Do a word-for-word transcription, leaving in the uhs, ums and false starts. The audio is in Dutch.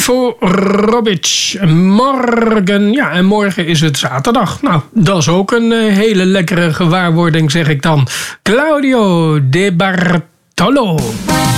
Ivo Robic. Morgen, ja, en morgen is het zaterdag. Nou, dat is ook een uh, hele lekkere gewaarwording, zeg ik dan. Claudio De Bartolo.